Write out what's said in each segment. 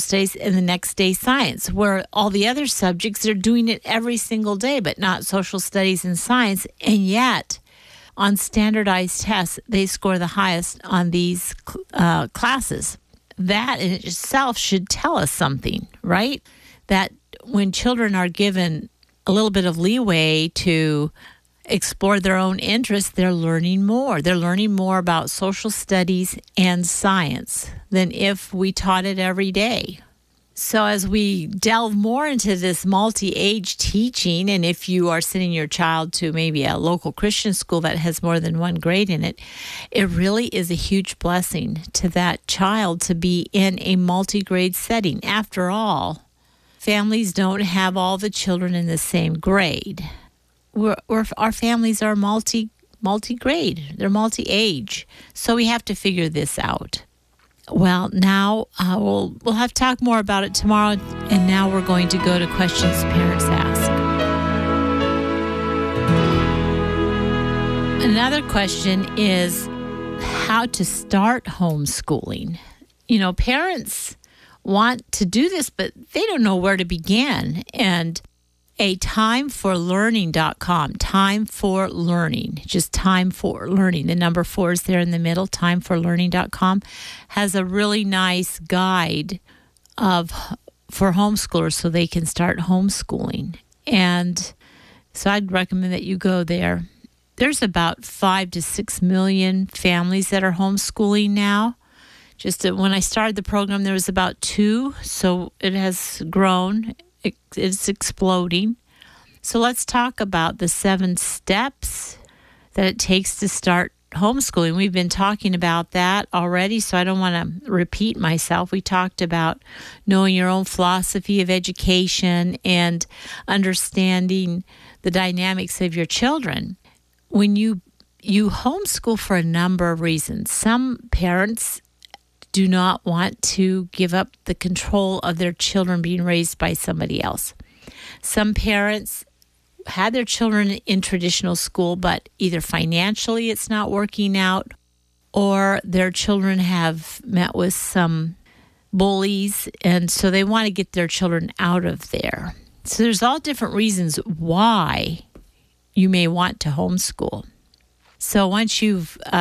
studies, and the next day science, where all the other subjects are doing it every single day, but not social studies and science. And yet, on standardized tests, they score the highest on these classes. That in itself should tell us something, right? That when children are given a little bit of leeway to explore their own interests, they're learning more. They're learning more about social studies and science than if we taught it every day. So as we delve more into this multi-age teaching, and if you are sending your child to maybe a local Christian school that has more than one grade in it, it really is a huge blessing to that child to be in a multi-grade setting. After all, families don't have all the children in the same grade. Our families are multi-grade. They're multi-age. So we have to figure this out. Well, now we'll have to talk more about it tomorrow, and now we're going to go to questions parents ask. Another question is how to start homeschooling. You know, parents want to do this, but they don't know where to begin. And timeforlearning.com, time for learning, just time for learning. The number 4 is there in the middle. Timeforlearning.com has a really nice guide for homeschoolers so they can start homeschooling. And so I'd recommend that you go there. There's about 5 to 6 million families that are homeschooling now. Just when I started the program, there was about 2, so it has grown. It's exploding. So let's talk about the 7 steps that it takes to start homeschooling. We've been talking about that already, so I don't want to repeat myself. We talked about knowing your own philosophy of education and understanding the dynamics of your children. When you homeschool for a number of reasons. Some parents do not want to give up the control of their children being raised by somebody else. Some parents had their children in traditional school, but either financially it's not working out, or their children have met with some bullies, and so they want to get their children out of there. So there's all different reasons why you may want to homeschool. So once you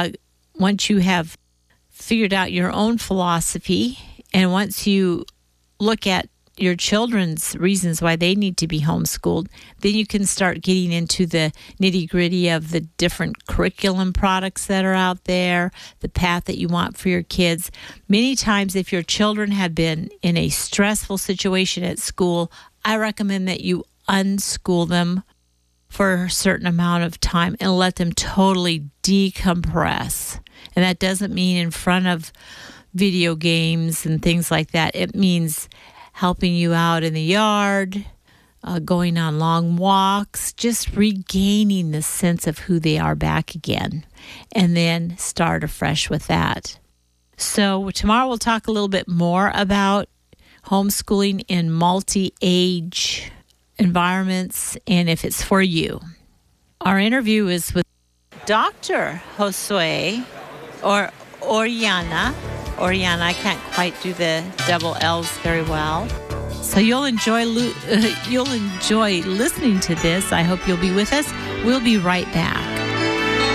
have figured out your own philosophy, and once you look at your children's reasons why they need to be homeschooled, then you can start getting into the nitty-gritty of the different curriculum products that are out there, the path that you want for your kids. Many times, if your children have been in a stressful situation at school, I recommend that you unschool them for a certain amount of time and let them totally decompress. And that doesn't mean in front of video games and things like that. It means helping you out in the yard, going on long walks, just regaining the sense of who they are back again, and then start afresh with that. So tomorrow we'll talk a little bit more about homeschooling in multi-age environments and if it's for you. Our interview is with Dr. Josue or Orellana. Orellana, I can't quite do the double L's very well. So you'll enjoy listening to this. I hope you'll be with us. We'll be right back.